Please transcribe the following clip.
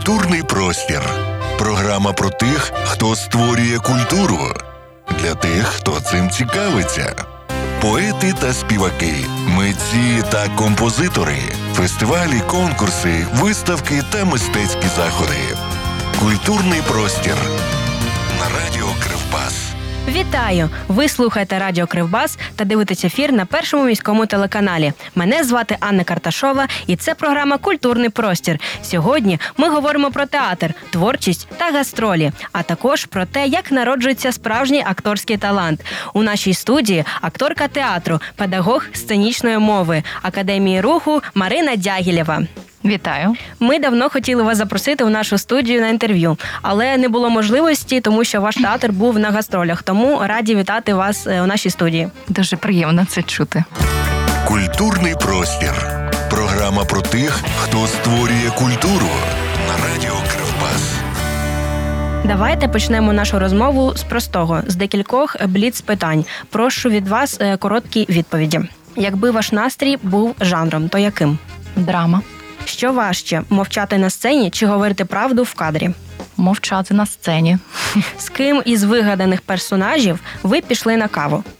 Культурний простір. Програма про тих, хто створює культуру. Для тих, хто цим цікавиться. Поети та співаки, митці та композитори, фестивалі, конкурси, виставки та мистецькі заходи. Культурний простір. На радіо Кривбас. Вітаю! Ви слухаєте Радіо Кривбас та дивитесь ефір на Першому міському телеканалі. Мене звати Анна Карташова і це програма «Культурний простір». Сьогодні ми говоримо про театр, творчість та гастролі, а також про те, як народжується справжній акторський талант. У нашій студії акторка театру, педагог сценічної мови, Академії руху Марина Дягілєва. Вітаю. Ми давно хотіли вас запросити у нашу студію на інтерв'ю, але не було можливості, тому що ваш театр був на гастролях. Тому раді вітати вас у нашій студії. Дуже приємно це чути. Культурний простір. Програма про тих, хто створює культуру. На радіо Кривбас. Давайте почнемо нашу розмову з простого, з декількох бліц-питань. Прошу від вас короткі відповіді. Якби ваш настрій був жанром, то яким? Драма. Що важче – мовчати на сцені чи говорити правду в кадрі? Мовчати на сцені. З ким із вигаданих персонажів ви пішли на каву?